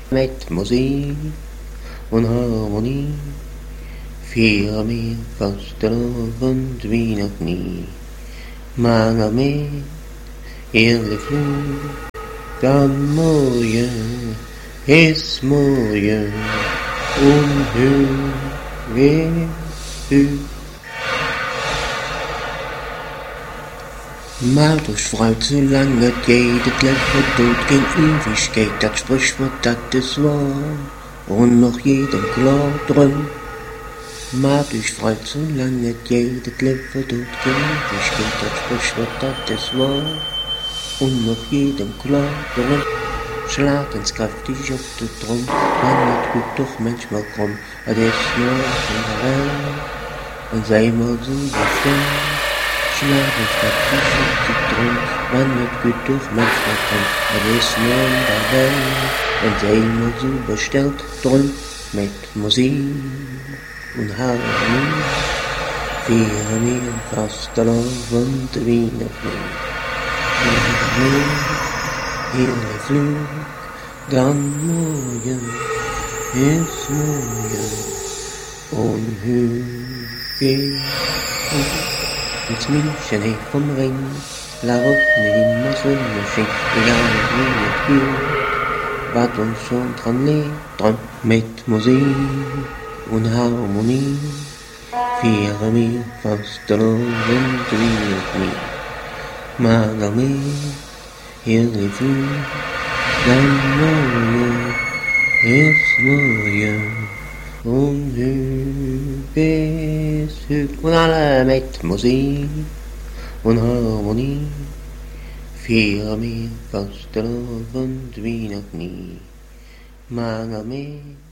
mit Musik und Harmonie, vier mir fast und wie noch nie. Mange med hele flug, morgen ist morgen, unhörig. Mal durchfreut, solange jedes Leben tut, gegen Ewigkeit, das Sprichwort, das ist wahr, und noch jedem klar drin. Mal durchfreut, solange jedes Leben tut, gegen Ewigkeit, das Sprichwort, das ist wahr, und noch jedem klar drin. Schlagen's kräftig auf den Drum, man wird gut doch manchmal krumm, das ist nur in der Welt, und sei mal so befreit. Schlagen's kräftig auf den Drum, man wird gut doch manchmal krumm, das ist nur in der Welt, und sei mal so bestellt drum, mit Musik und Harmonie, wir mir fast drauf und wie noch nie. Hele Flug, dann morgen ist morgen, unhörig. Ins München hey vom Ring, la Route immer Sonne schien, egal wie es geht, was uns schon dran liegt, dran mit Musik und Harmonie, wir mir fast drauf und wie noch nie. Mal mit hele Flug, dann morgen ist morgen, unhörig. Und alle mit Musik und Harmonie, vier mir fast drauf und wie noch nie. Mal mit